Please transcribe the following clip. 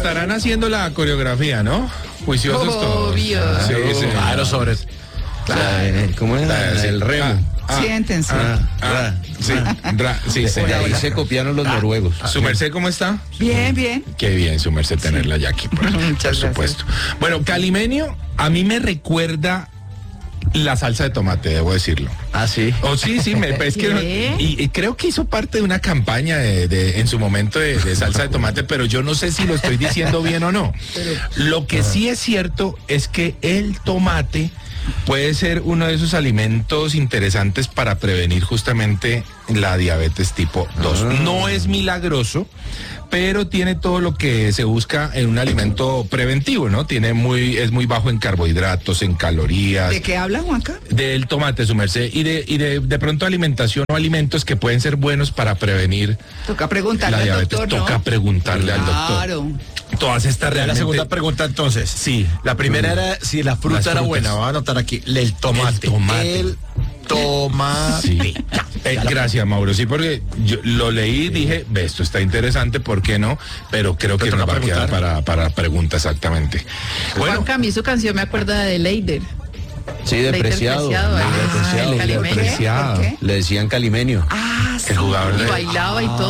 estarán haciendo la coreografía, ¿no? Juiciosos todos. Obvio. Sí, sí. Claro, sobre... ¿Cómo es? El remo. Siéntense. Sí, sí. Ahí se copiaron los noruegos. ¿Su merced cómo está? Bien, bien. Qué bien, su merced tenerla ya aquí, por Muchas supuesto. Bueno, Calimenio a mí me recuerda la salsa de tomate, debo decirlo. Ah, sí. Oh, sí, es que ¿Qué? y creo que hizo parte de una campaña en su momento de salsa de tomate, pero yo no sé si lo estoy diciendo bien o no. Lo que sí es cierto es que el tomate puede ser uno de esos alimentos interesantes para prevenir justamente la diabetes tipo 2. No es milagroso, pero tiene todo lo que se busca en un alimento preventivo, ¿no? Es muy bajo en carbohidratos, en calorías. ¿De qué habla, Juanca? Del tomate, su merced, y de pronto alimentación o alimentos que pueden ser buenos para prevenir Toca preguntarle la al diabetes. doctor, ¿no? Toca preguntarle al doctor. Claro. Todas estas La realmente... segunda pregunta entonces. Sí. La primera era si la fruta Las era frutas. buena. Voy a anotar aquí. El tomate. El tomate. El tomate. Sí. Gracias, Mauro. Sí, porque yo lo leí y dije, ve, esto está interesante, ¿por qué no? Pero creo que Pero nos va a preguntar. quedar para preguntas exactamente. Bueno, Juanca, a mí su canción me acuerda de Leider. Sí, depreciado. Preciado, Depreciado. el Calimenio. Depreciado. ¿Por qué? Le decían Calimenio. Ah, sí. El jugador Y de- bailaba y todo.